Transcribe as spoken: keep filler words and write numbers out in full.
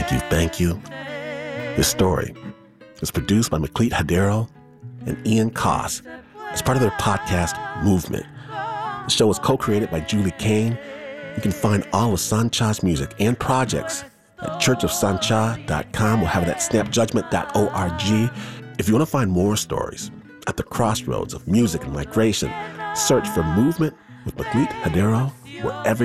thank you, thank you. This story is produced by Maclete Hadero and Ian Koss as part of their podcast, Movement. The show is co-created by Julie Kane. You can find all of Sancha's music and projects at church of sancha dot com. We'll have it at snap judgment dot org. If you want to find more stories at the crossroads of music and migration, search for Movement with Maclete Hadero wherever